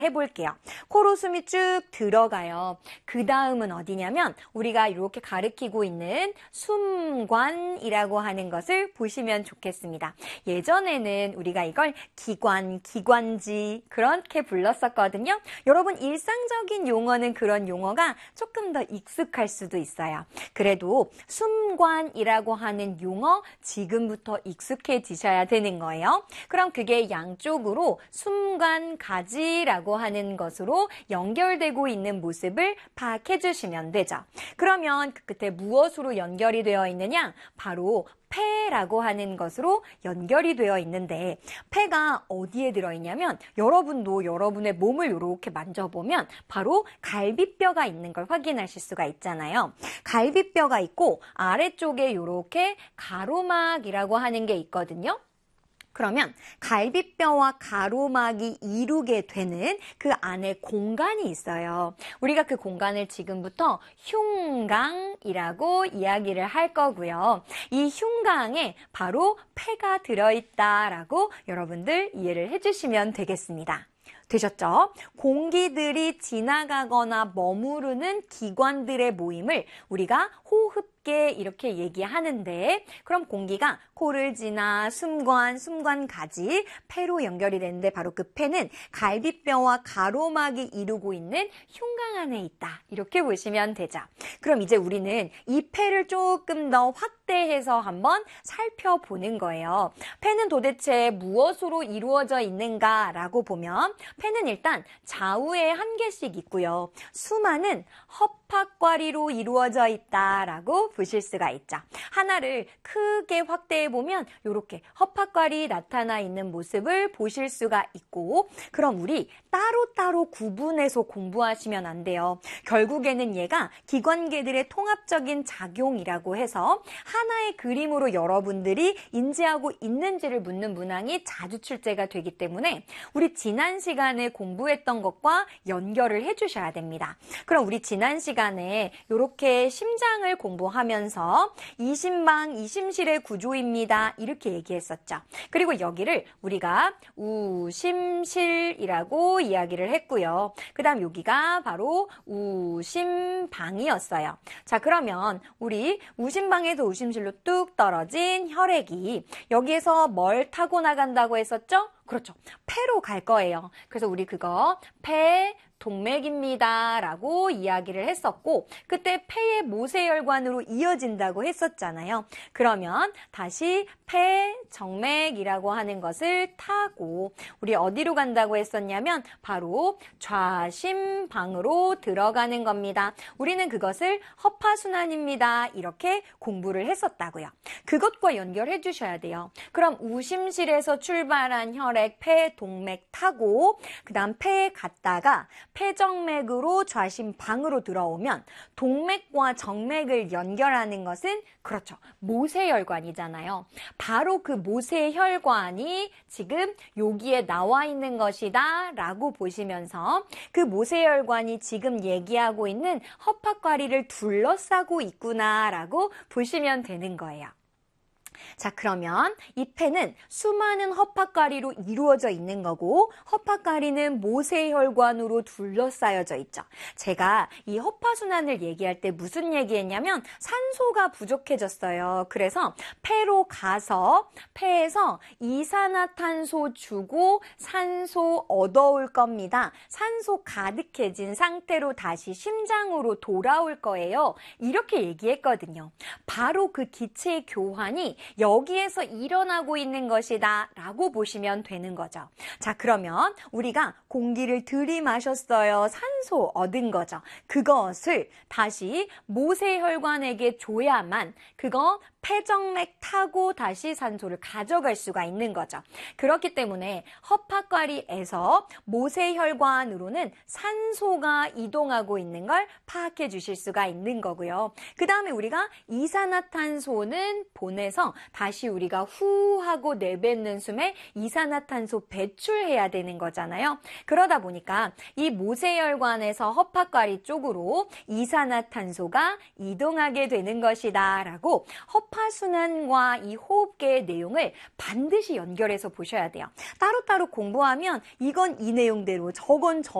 해볼게요. 코로 숨이 쭉 들어가요. 그 다음은 어디냐면 우리가 이렇게 가리키고 있는 숨관이라고 하는 것을 보시면 좋겠습니다. 예전에는 우리가 이걸 기관, 기관지 그렇게 불렀었거든요. 여러분 일상적인 용어는 그런 용어가 조금 더 익숙할 수도 있어요. 그래도 숨관이라고 하는 용어 지금부터 익숙해지셔야 되는 거예요. 그럼 그게 양쪽으로 숨관 가지라고 하는 것으로 연결되고 있는 모습을 파악해 주시면 되죠. 그러면 그 끝에 무엇으로 연결이 되어 있느냐? 바로 폐라고 하는 것으로 연결이 되어 있는데 폐가 어디에 들어있냐면 여러분도 여러분의 몸을 이렇게 만져보면 바로 갈비뼈가 있는 걸 확인하실 수가 있잖아요. 갈비뼈가 있고 아래쪽에 이렇게 가로막이라고 하는 게 있거든요. 그러면 갈비뼈와 가로막이 이루게 되는 그 안에 공간이 있어요. 우리가 그 공간을 지금부터 흉강이라고 이야기를 할 거고요. 이 흉강에 바로 폐가 들어있다라고 여러분들 이해를 해주시면 되겠습니다. 되셨죠? 공기들이 지나가거나 머무르는 기관들의 모임을 우리가 호흡계 이렇게 얘기하는데 그럼 공기가 코를 지나 숨관, 숨관가지, 폐로 연결이 되는데 바로 그 폐는 갈비뼈와 가로막이 이루고 있는 흉강 안에 있다. 이렇게 보시면 되죠. 그럼 이제 우리는 이 폐를 조금 더 확대해서 한번 살펴보는 거예요. 폐는 도대체 무엇으로 이루어져 있는가라고 보면 폐는 일단 좌우에 한 개씩 있고요. 수많은 허파과리로 이루어져 있다라고 보실 수가 있죠. 하나를 크게 확대해 보면 이렇게 허파과리 나타나 있는 모습을 보실 수가 있고 그럼 우리 따로따로 구분해서 공부하시면 안 돼요. 결국에는 얘가 기관계들의 통합적인 작용이라고 해서 하나의 그림으로 여러분들이 인지하고 있는지를 묻는 문항이 자주 출제가 되기 때문에 우리 지난 시간에 공부했던 것과 연결을 해주셔야 됩니다. 그럼 우리 지난 시간에 이렇게 심장을 공부하면서 이심방, 이심실의 구조입니다. 이렇게 얘기했었죠. 그리고 여기를 우리가 우심실이라고 이야기를 했고요. 그 다음 여기가 바로 우심방이었어요. 자, 그러면 우리 우심방에서 우심실로 뚝 떨어진 혈액이 여기에서 뭘 타고 나간다고 했었죠? 그렇죠. 폐로 갈 거예요. 그래서 우리 그거 폐 동맥입니다 라고 이야기를 했었고 그때 폐의 모세혈관으로 이어진다고 했었잖아요. 그러면 다시 폐, 정맥이라고 하는 것을 타고 우리 어디로 간다고 했었냐면 바로 좌심방으로 들어가는 겁니다. 우리는 그것을 허파순환입니다. 이렇게 공부를 했었다고요. 그것과 연결해 주셔야 돼요. 그럼 우심실에서 출발한 혈액, 폐, 동맥 타고 그 다음 폐에 갔다가 폐정맥으로 좌심방으로 들어오면 동맥과 정맥을 연결하는 것은 그렇죠. 모세혈관이잖아요. 바로 그 모세혈관이 지금 여기에 나와 있는 것이다 라고 보시면서 그 모세혈관이 지금 얘기하고 있는 허파과리를 둘러싸고 있구나 라고 보시면 되는 거예요. 자, 그러면 이 폐는 수많은 허파과리로 이루어져 있는 거고 허파과리는 모세혈관으로 둘러싸여져 있죠. 제가 이 허파순환을 얘기할 때 무슨 얘기했냐면 산소가 부족해졌어요. 그래서 폐로 가서 폐에서 이산화탄소 주고 산소 얻어올 겁니다. 산소 가득해진 상태로 다시 심장으로 돌아올 거예요. 이렇게 얘기했거든요. 바로 그 기체 교환이 여기에서 일어나고 있는 것이다 라고 보시면 되는 거죠. 자, 그러면 우리가 공기를 들이마셨어요. 산소 얻은 거죠. 그것을 다시 모세혈관에게 줘야만 그거 폐정맥 타고 다시 산소를 가져갈 수가 있는 거죠. 그렇기 때문에 허파과리에서 모세혈관으로는 산소가 이동하고 있는 걸 파악해 주실 수가 있는 거고요. 그 다음에 우리가 이산화탄소는 보내서 다시 우리가 후 하고 내뱉는 숨에 이산화탄소 배출해야 되는 거잖아요. 그러다 보니까 이 모세혈관에서 허파과리 쪽으로 이산화탄소가 이동하게 되는 것이다 라고 허파순환과 이 호흡계의 내용을 반드시 연결해서 보셔야 돼요. 따로따로 공부하면 이건 이 내용대로 저건 저